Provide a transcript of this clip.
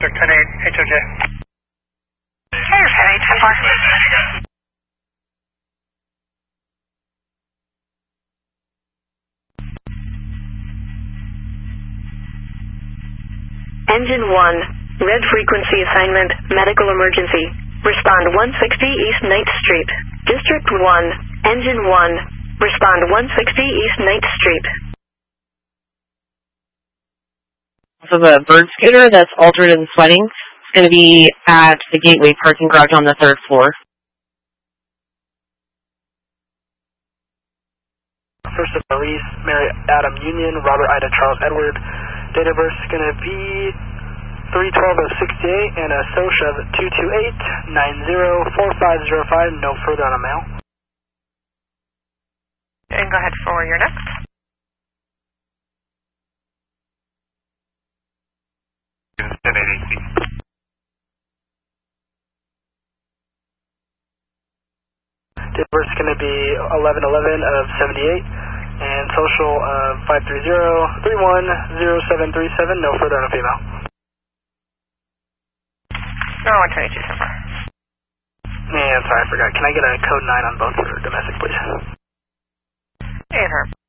District 10-8, HOJ. Carrier 10-8, 10-4. Engine 1, red frequency assignment, medical emergency. Respond 160 East 9th Street. District 1, Engine 1, respond 160 East 9th Street. So the bird scooter that's altered and sweating is going to be at the Gateway parking garage on the 3rd floor. First of Maurice, Mary Adam Union, Robert Ida Charles Edward. Date of birth is going to be 3/12/68 and a social of 228-90-4505. No further on a mail. And go ahead for your next. Date of birth is going to be 11/11/78 and social of 530-310737. No further on a female. No, 122 so far. Yeah, sorry, I forgot. Can I get a code 9 on both for domestic, please? And her.